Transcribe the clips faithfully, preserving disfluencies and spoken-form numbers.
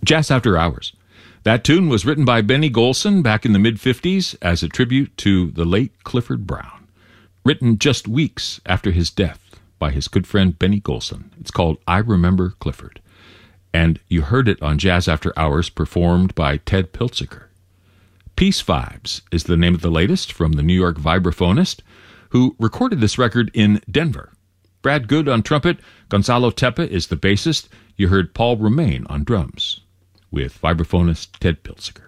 Jazz After Hours. That tune was written by Benny Golson back in the mid-fifties as a tribute to the late Clifford Brown. Written just weeks after his death by his good friend Benny Golson. It's called I Remember Clifford. And you heard it on Jazz After Hours performed by Ted Piltziker. Peace Vibes is the name of the latest from the New York vibraphonist who recorded this record in Denver. Brad Good on trumpet, Gonzalo Tepa is the bassist. You heard Paul Romain on drums with vibraphonist Ted Piltziker.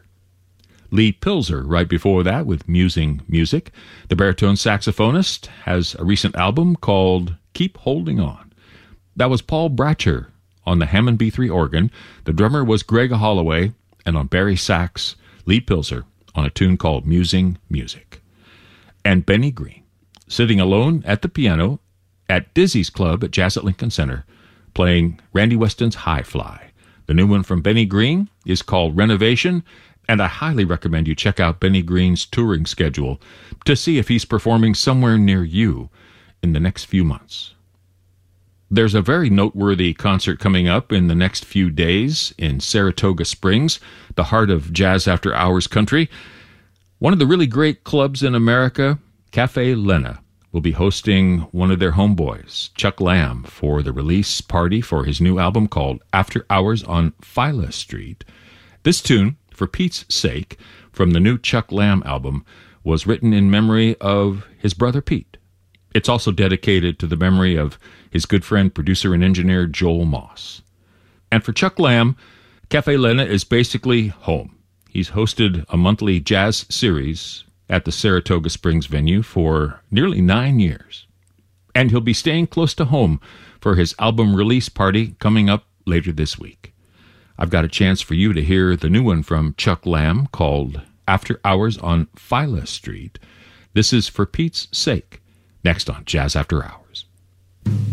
Lee Pilzer right before that with Musing Music. The baritone saxophonist has a recent album called Keep Holding On. That was Paul Bratcher on the Hammond B three organ. The drummer was Greg Holloway, and on Barry sax, Lee Pilzer on a tune called Musing Music. And Benny Green, sitting alone at the piano at Dizzy's Club at Jazz at Lincoln Center, playing Randy Weston's High Fly. The new one from Benny Green is called Renovation, and I highly recommend you check out Benny Green's touring schedule to see if he's performing somewhere near you in the next few months. There's a very noteworthy concert coming up in the next few days in Saratoga Springs, the heart of Jazz After Hours country. One of the really great clubs in America, Cafe Lena, will be hosting one of their homeboys, Chuck Lamb, for the release party for his new album called After Hours on Phyla Street. This tune, For Pete's Sake, from the new Chuck Lamb album, was written in memory of his brother Pete. It's also dedicated to the memory of his good friend, producer, and engineer Joel Moss. And for Chuck Lamb, Cafe Lena is basically home. He's hosted a monthly jazz series at the Saratoga Springs venue for nearly nine years. And he'll be staying close to home for his album release party coming up later this week. I've got a chance for you to hear the new one from Chuck Lamb called After Hours on Phyla Street. This is For Pete's Sake, next on Jazz After Hours.